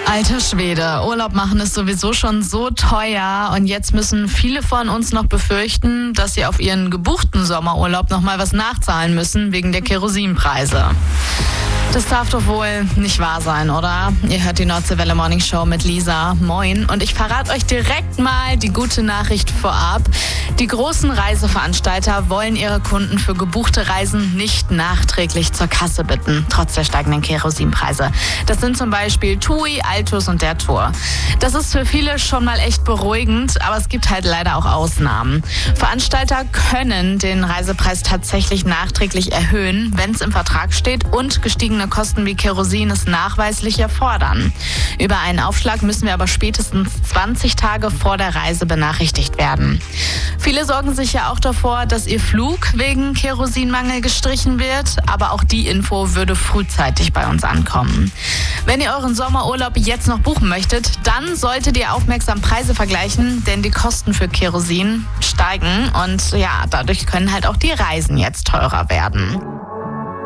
Alter Schwede, Urlaub machen ist sowieso schon so teuer und jetzt müssen viele von uns noch befürchten, dass sie auf ihren gebuchten Sommerurlaub noch mal was nachzahlen müssen wegen der Kerosinpreise. Das darf doch wohl nicht wahr sein, oder? Ihr hört die Nordseewelle Morning Show mit Lisa. Moin. Und ich verrate euch direkt mal die gute Nachricht vorab. Die großen Reiseveranstalter wollen ihre Kunden für gebuchte Reisen nicht nachträglich zur Kasse bitten, trotz der steigenden Kerosinpreise. Das sind zum Beispiel TUI, Altus und der Tour. Das ist für viele schon mal echt beruhigend, aber es gibt halt leider auch Ausnahmen. Veranstalter können den Reisepreis tatsächlich nachträglich erhöhen, wenn es im Vertrag steht und gestiegene Kosten wie Kerosin es nachweislich erfordern. Über einen Aufschlag müssen wir aber spätestens 20 Tage vor der Reise benachrichtigt werden. Viele sorgen sich ja auch davor, dass ihr Flug wegen Kerosinmangel gestrichen wird, aber auch die Info würde frühzeitig bei uns ankommen. Wenn ihr euren Sommerurlaub jetzt noch buchen möchtet, dann solltet ihr aufmerksam Preise vergleichen, denn die Kosten für Kerosin steigen und ja, dadurch können halt auch die Reisen jetzt teurer werden.